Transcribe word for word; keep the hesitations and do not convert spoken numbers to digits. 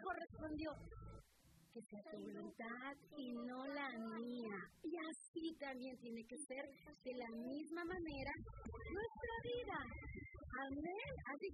correspondió. Que sea tu voluntad y no la mía. Y así también tiene que ser de la misma manera nuestra vida. Amén. Así